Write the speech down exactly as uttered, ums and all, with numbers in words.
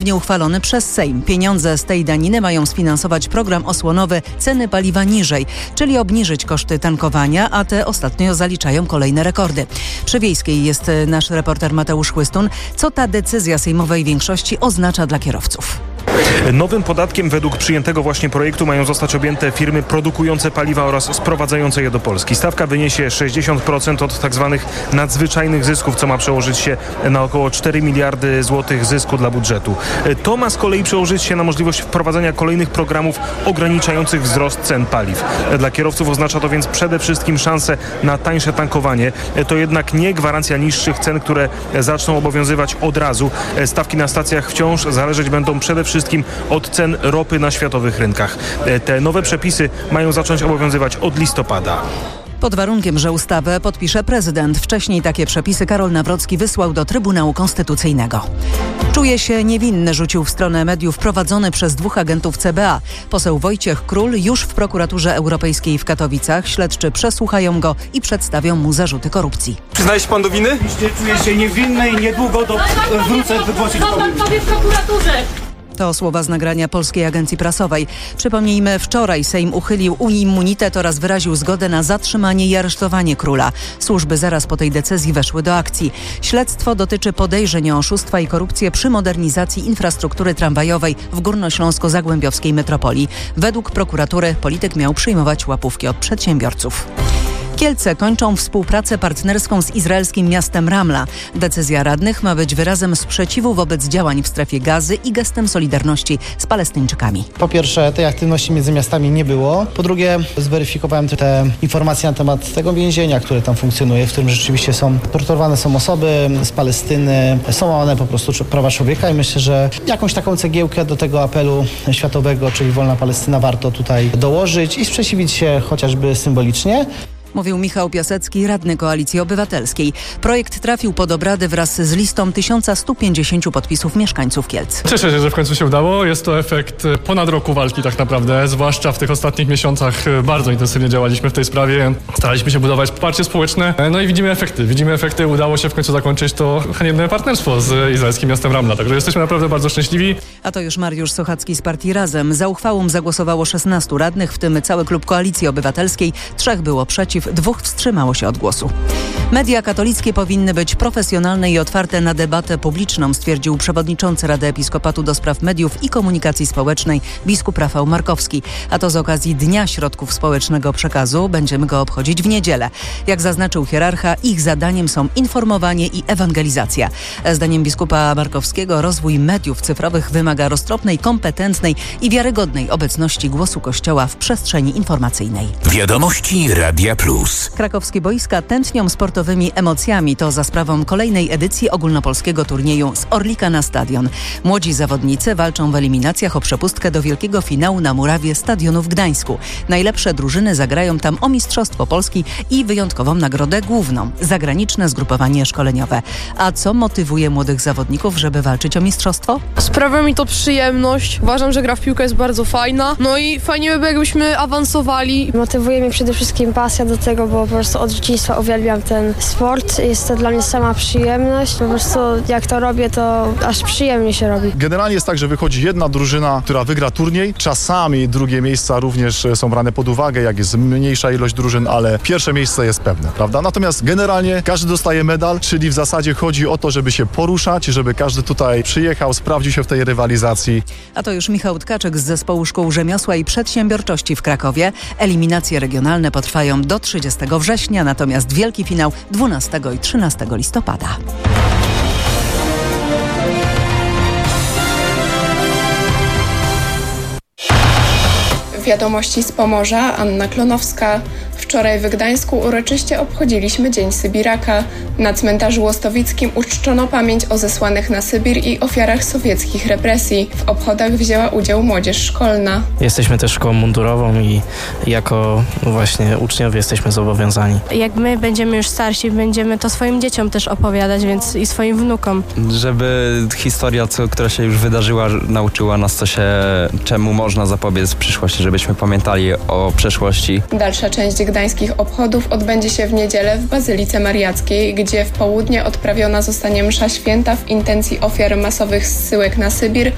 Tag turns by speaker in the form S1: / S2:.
S1: ponownie uchwalony przez Sejm. Pieniądze z tej daniny mają sfinansować program osłonowy Ceny paliwa niżej, czyli obniżyć koszty tankowania, a te ostatnio zaliczają kolejne rekordy. Przy Wiejskiej jest nasz reporter Mateusz Chłystun. Co ta decyzja sejmowej większości oznacza dla kierowców?
S2: Nowym podatkiem według przyjętego właśnie projektu mają zostać objęte firmy produkujące paliwa oraz sprowadzające je do Polski. Stawka wyniesie sześćdziesiąt procent od tzw. nadzwyczajnych zysków, co ma przełożyć się na około cztery miliardy złotych zysku dla budżetu. To ma z kolei przełożyć się na możliwość wprowadzenia kolejnych programów ograniczających wzrost cen paliw. Dla kierowców oznacza to więc przede wszystkim szansę na tańsze tankowanie. To jednak nie gwarancja niższych cen, które zaczną obowiązywać od razu. Stawki na stacjach wciąż zależeć będą przede wszystkim od cen ropy na światowych rynkach. Te nowe przepisy mają zacząć obowiązywać od listopada.
S1: Pod warunkiem, że ustawę podpisze prezydent. Wcześniej takie przepisy Karol Nawrocki wysłał do Trybunału Konstytucyjnego. Czuje się niewinny, rzucił w stronę mediów prowadzony przez dwóch agentów C B A. Poseł Wojciech Król już w prokuraturze europejskiej w Katowicach. Śledczy przesłuchają go i przedstawią mu zarzuty korupcji.
S3: Przyznaje się pan do winy?
S4: Czuję się niewinny i niedługo do, wrócę wygłosić.
S5: Co pan powie w prokuraturze?
S1: To słowa z nagrania Polskiej Agencji Prasowej. Przypomnijmy, wczoraj Sejm uchylił immunitet oraz wyraził zgodę na zatrzymanie i aresztowanie króla. Służby zaraz po tej decyzji weszły do akcji. Śledztwo dotyczy podejrzeń o oszustwa i korupcję przy modernizacji infrastruktury tramwajowej w górnośląsko-zagłębiowskiej metropolii. Według prokuratury polityk miał przyjmować łapówki od przedsiębiorców. Kielce kończą współpracę partnerską z izraelskim miastem Ramla. Decyzja radnych ma być wyrazem sprzeciwu wobec działań w strefie Gazy i gestem solidarności z Palestyńczykami.
S6: Po pierwsze, tej aktywności między miastami nie było. Po drugie, zweryfikowałem te informacje na temat tego więzienia, które tam funkcjonuje, w którym rzeczywiście są torturowane są osoby z Palestyny, są łamane po prostu prawa człowieka i myślę, że jakąś taką cegiełkę do tego apelu światowego, czyli Wolna Palestyna, warto tutaj dołożyć i sprzeciwić się chociażby symbolicznie.
S1: Mówił Michał Piasecki, radny Koalicji Obywatelskiej. Projekt trafił pod obrady wraz z listą tysiąc sto pięćdziesiąt podpisów mieszkańców Kielc.
S7: Cieszę się, że w końcu się udało. Jest to efekt ponad roku walki tak naprawdę, zwłaszcza w tych ostatnich miesiącach bardzo intensywnie działaliśmy w tej sprawie. Staraliśmy się budować poparcie społeczne, no i widzimy efekty. Widzimy efekty. Udało się w końcu zakończyć to haniebne partnerstwo z izraelskim miastem Ramla. Także jesteśmy naprawdę bardzo szczęśliwi.
S1: A to już Mariusz Sochacki z partii Razem. Za uchwałą zagłosowało szesnastu radnych, w tym cały klub Koalicji Obywatelskiej. Trzech było przeciw. Dwóch wstrzymało się od głosu. Media katolickie powinny być profesjonalne i otwarte na debatę publiczną, stwierdził przewodniczący Rady Episkopatu do spraw mediów i komunikacji społecznej biskup Rafał Markowski. A to z okazji Dnia Środków Społecznego Przekazu. Będziemy go obchodzić w niedzielę. Jak zaznaczył hierarcha, ich zadaniem są informowanie i ewangelizacja. Zdaniem biskupa Markowskiego rozwój mediów cyfrowych wymaga roztropnej, kompetentnej i wiarygodnej obecności głosu Kościoła w przestrzeni informacyjnej.
S8: Wiadomości Radia Plus.
S1: Krakowskie boiska tętnią sportowymi emocjami. To za sprawą kolejnej edycji ogólnopolskiego turnieju z Orlika na Stadion. Młodzi zawodnicy walczą w eliminacjach o przepustkę do wielkiego finału na murawie stadionu w Gdańsku. Najlepsze drużyny zagrają tam o Mistrzostwo Polski i wyjątkową nagrodę główną. Zagraniczne zgrupowanie szkoleniowe. A co motywuje młodych zawodników, żeby walczyć o mistrzostwo?
S9: Sprawia mi to przyjemność. Uważam, że gra w piłkę jest bardzo fajna. No i fajnie by było, jakbyśmy awansowali.
S10: Motywuje mnie przede wszystkim pasja do tego, bo po prostu od dzieciństwa uwielbiam ten sport. Jest to dla mnie sama przyjemność. Po prostu jak to robię, to aż przyjemnie się robi.
S11: Generalnie jest tak, że wychodzi jedna drużyna, która wygra turniej. Czasami drugie miejsca również są brane pod uwagę, jak jest mniejsza ilość drużyn, ale pierwsze miejsce jest pewne, prawda? Natomiast generalnie każdy dostaje medal, czyli w zasadzie chodzi o to, żeby się poruszać, żeby każdy tutaj przyjechał, sprawdził się w tej rywalizacji.
S1: A to już Michał Tkaczyk z Zespołu Szkół Rzemiosła i Przedsiębiorczości w Krakowie. Eliminacje regionalne potrwają do trzydziestego września, natomiast wielki finał dwunastego i trzynastego listopada.
S12: Wiadomości z Pomorza, Anna Klonowska. Wczoraj w Gdańsku uroczyście obchodziliśmy Dzień Sybiraka. Na cmentarzu Łostowickim uczczono pamięć o zesłanych na Sybir i ofiarach sowieckich represji. W obchodach wzięła udział młodzież szkolna.
S13: Jesteśmy też szkołą mundurową i jako właśnie uczniowie jesteśmy zobowiązani.
S14: Jak my będziemy już starsi, będziemy to swoim dzieciom też opowiadać, więc i swoim wnukom.
S15: Żeby historia, co, która się już wydarzyła, nauczyła nas, co się, czemu można zapobiec w przyszłości, żebyśmy pamiętali o przeszłości.
S12: Dalsza część gdańskich obchodów odbędzie się w niedzielę w Bazylice Mariackiej, gdzie w południe odprawiona zostanie msza święta w intencji ofiar masowych zsyłek na Sybir